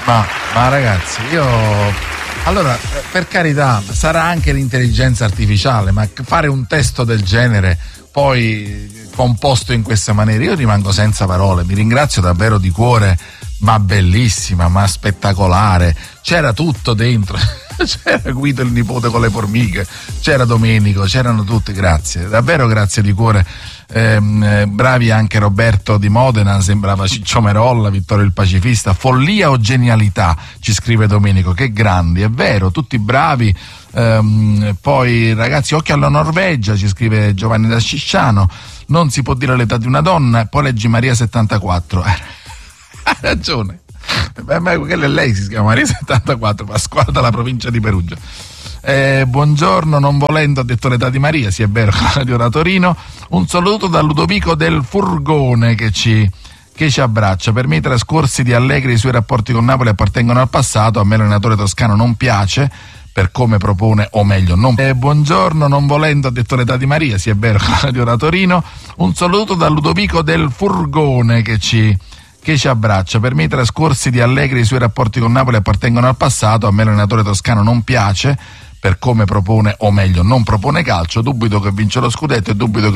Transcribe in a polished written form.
Ma ragazzi, allora, per carità, sarà anche l'intelligenza artificiale, ma fare un testo del genere poi composto in questa maniera, io rimango senza parole. Mi ringrazio davvero di cuore, ma bellissima, ma spettacolare, c'era tutto dentro. C'era Guido il nipote con le formiche, c'era Domenico, c'erano tutti, grazie, davvero grazie di cuore. Bravi anche Roberto di Modena, sembrava Ciccio Merolla, Vittorio il Pacifista. Follia o genialità, ci scrive Domenico, che grandi, è vero, tutti bravi. Poi ragazzi, occhio alla Norvegia, ci scrive Giovanni da Scisciano. Non si può dire l'età di una donna. Poi leggi Maria 74. Ha ragione. Ma quella è lei, si chiama Maria 74, Pasquale dalla provincia di Perugia. Buongiorno, non volendo ha detto l'età di Maria, sì è vero, Radio da Torino. Un saluto da Ludovico del Furgone che ci abbraccia. Per me i trascorsi di Allegri e i suoi rapporti con Napoli appartengono al passato, a me l'allenatore toscano non piace per come propone, o meglio non. Buongiorno, non volendo ha detto l'età di Maria, sì è vero, Radio da Torino. Un saluto da Ludovico del Furgone che ci abbraccia. Per me i trascorsi di Allegri e i suoi rapporti con Napoli appartengono al passato, a me l'allenatore toscano non piace per come propone, o meglio non propone calcio, dubito che vince lo scudetto e dubito che